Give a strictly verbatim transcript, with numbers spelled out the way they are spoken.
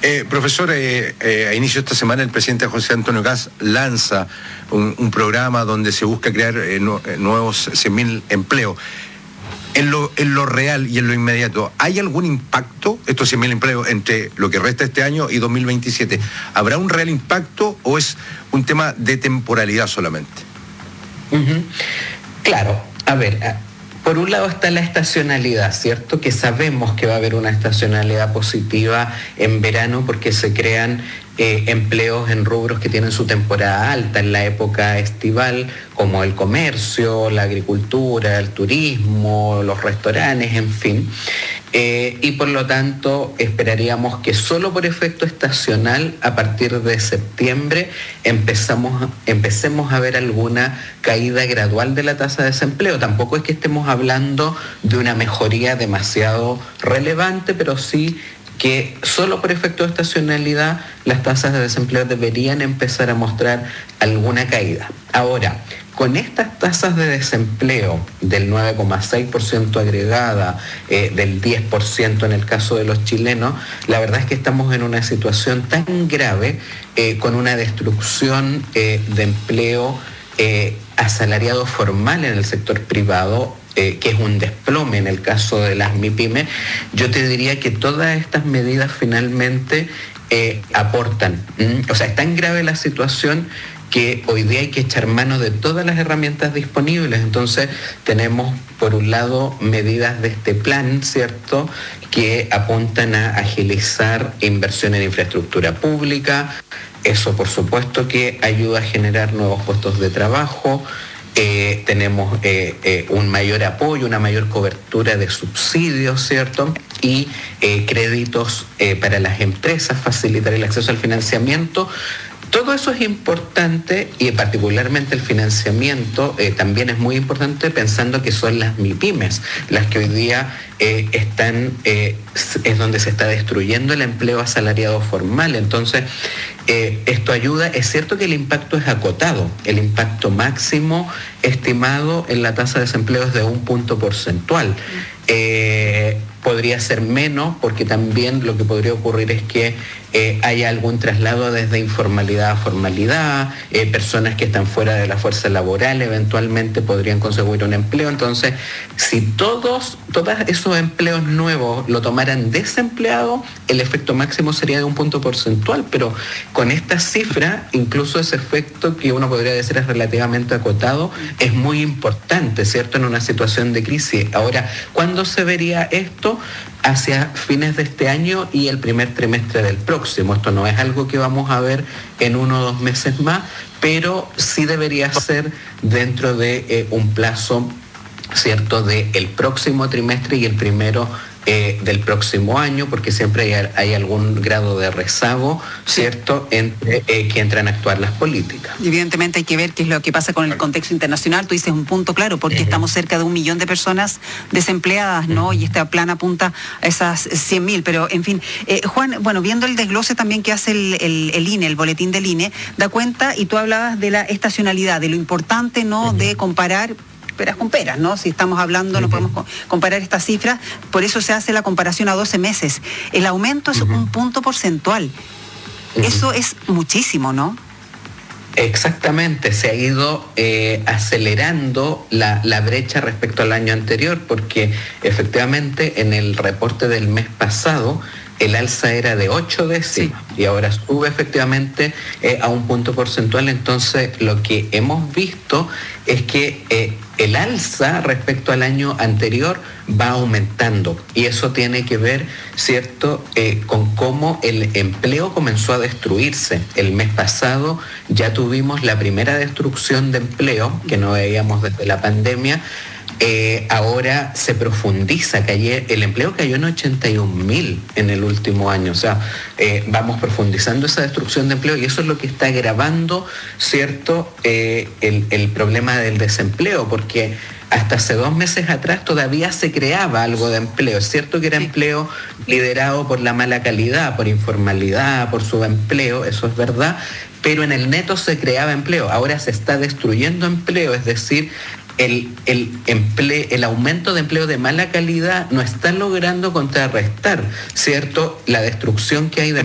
Eh, profesor, eh, eh, a inicio de esta semana el presidente José Antonio Kast lanza un, un programa donde se busca crear eh, nu nuevos cien mil empleos. En lo, en lo real y en lo inmediato, ¿hay algún impacto, estos cien mil empleos, entre lo que resta este año y dos mil veintisiete? ¿Habrá un real impacto o es un tema de temporalidad solamente? Uh-huh. Claro, a ver, por un lado está la estacionalidad, ¿cierto? Que sabemos que va a haber una estacionalidad positiva en verano porque se crean eh, empleos en rubros que tienen su temporada alta en la época estival, como el comercio, la agricultura, el turismo, los restaurantes, en fin. Eh, y por lo tanto esperaríamos que solo por efecto estacional a partir de septiembre empezamos, empecemos a ver alguna caída gradual de la tasa de desempleo. Tampoco es que estemos hablando de una mejoría demasiado relevante, pero sí que solo por efecto de estacionalidad las tasas de desempleo deberían empezar a mostrar alguna caída. Ahora, con estas tasas de desempleo del nueve coma seis por ciento agregada, eh, del diez por ciento en el caso de los chilenos, la verdad es que estamos en una situación tan grave, eh, con una destrucción eh, de empleo eh, asalariado formal en el sector privado, eh, que es un desplome en el caso de las MIPYME. Yo te diría que todas estas medidas finalmente eh, aportan. ¿Mm? O sea, es tan grave la situación que hoy día hay que echar mano de todas las herramientas disponibles. Entonces tenemos por un lado medidas de este plan, ¿cierto?, que apuntan a agilizar inversión en infraestructura pública. Eso por supuesto que ayuda a generar nuevos puestos de trabajo. Eh, tenemos eh, eh, un mayor apoyo, una mayor cobertura de subsidios, ¿cierto? Y eh, créditos eh, para las empresas, facilitar el acceso al financiamiento. Todo eso es importante y particularmente el financiamiento eh, también es muy importante, pensando que son las MIPYMES las que hoy día eh, están, eh, es donde se está destruyendo el empleo asalariado formal. Entonces, eh, esto ayuda. Es cierto que el impacto es acotado, el impacto máximo estimado en la tasa de desempleo es de un punto porcentual. Eh, podría ser menos, porque también lo que podría ocurrir es que eh, haya algún traslado desde informalidad a formalidad, eh, personas que están fuera de la fuerza laboral eventualmente podrían conseguir un empleo. Entonces, si todos, todos esos empleos nuevos lo tomaran desempleado, el efecto máximo sería de un punto porcentual, pero con esta cifra, incluso ese efecto que uno podría decir es relativamente acotado, es muy importante, ¿cierto?, en una situación de crisis. Ahora, ¿cuándo se vería esto? Hacia fines de este año y el primer trimestre del próximo. Esto no es algo que vamos a ver en uno o dos meses más, pero sí debería ser dentro de eh, un plazo, ¿cierto?, del próximo trimestre y el primero Eh, del próximo año, porque siempre hay, hay algún grado de rezago, ¿cierto?, entre eh, que entran a actuar las políticas. Evidentemente hay que ver qué es lo que pasa con el contexto internacional. Tú dices un punto claro, porque uh-huh. estamos cerca de un millón de personas desempleadas, ¿no? Uh-huh. Y este plan apunta a esas cien mil, pero en fin. Eh, Juan, bueno, viendo el desglose también que hace el, el, el I N E, el boletín del I N E, da cuenta, y tú hablabas de la estacionalidad, de lo importante, ¿no?, uh-huh. de comparar peras con peras, ¿no? Si estamos hablando, no podemos comparar estas cifras, por eso se hace la comparación a doce meses. El aumento es uh-huh. un punto porcentual. Uh-huh. Eso es muchísimo, ¿no? Exactamente, se ha ido eh, acelerando la, la brecha respecto al año anterior, porque efectivamente en el reporte del mes pasado el alza era de ocho décimas sí. y ahora sube efectivamente eh, a un punto porcentual. Entonces lo que hemos visto es que eh, el alza respecto al año anterior va aumentando, y eso tiene que ver, ¿cierto?, eh, con cómo el empleo comenzó a destruirse. El mes pasado ya tuvimos la primera destrucción de empleo que no veíamos desde la pandemia. Eh, ahora se profundiza, cayó, el empleo cayó en ochenta y un mil en el último año. O sea, eh, vamos profundizando esa destrucción de empleo, y eso es lo que está agravando, ¿cierto?, eh, el, el problema del desempleo, porque hasta hace dos meses atrás todavía se creaba algo de empleo. Es cierto que era empleo liderado por la mala calidad, por informalidad, por subempleo, eso es verdad, pero en el neto se creaba empleo. Ahora se está destruyendo empleo, es decir, El, el, empleo, el aumento de empleo de mala calidad no está logrando contrarrestar, ¿cierto?, la destrucción que hay de